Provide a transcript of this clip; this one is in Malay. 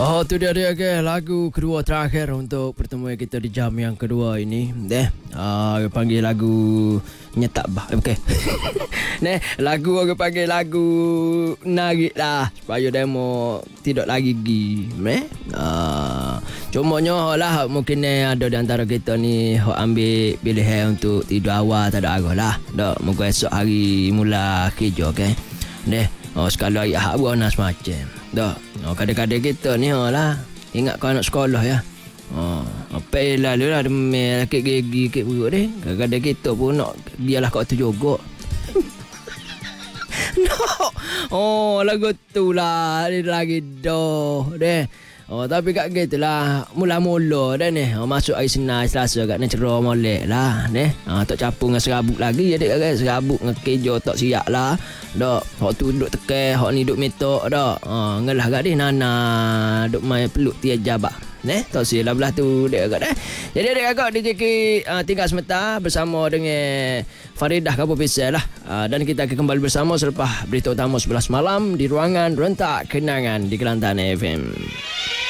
Oh, tu dia ke lagu kedua terakhir untuk pertemuan kita di jam yang kedua ini. Panggil lagu nyetak bah. Okey. Lagu orang panggil lagu narik lah supaya demo tidak lagi gi. Cumanya lah mungkin ada di antara kita ni hok ambil pilihan untuk tidur awal tak ada arah lah. Dak mungkin esok hari mula kerja okey. Sekali hari Ahad buat nak semacam. Kadang-kadang kita ni lah ingat kau anak sekolah ya. Apa lalu lah demel kek gigi kek buruk deh. Kadang-kadang kita pun nak biarlah kau tu juga. Lagu tu lah lagi dah deh. Tapi kat gitu lah mula-mula dah ni. Masuk hari Senin Selasa kat ni cerah molek lah ni. Tak capung dengan serabut lagi jadi kan serabut dengan kejo tak siap lah. Dak hok tu duduk tekan, hok ni duduk metok dak. Ngelah kat dia nana duk main peluk tiap jabak. Tak silah belah tu dek agak dah. Jadi adik kakak DJK tinggal sementara bersama dengan Faridah Kabur Pisau lah. Dan kita akan kembali bersama selepas berita utama 11 malam di ruangan Rentak Kenangan di Kelantan FM.